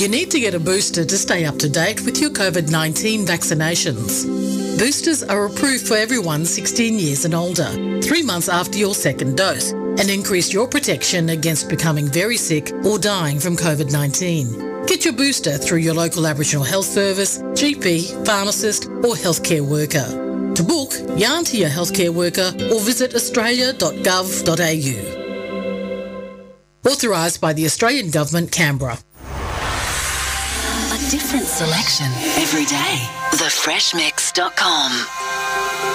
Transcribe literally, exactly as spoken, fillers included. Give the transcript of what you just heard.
You need to get a booster to stay up to date with your COVID nineteen vaccinations. Boosters are approved for everyone sixteen years and older, three months after your second dose, and increase your protection against becoming very sick or dying from COVID nineteen. Get your booster through your local Aboriginal Health Service, G P, pharmacist or healthcare worker. To book, yarn to your healthcare worker or visit australia dot gov dot a u. Authorised by the Australian Government, Canberra. A different selection every day. the fresh mix dot com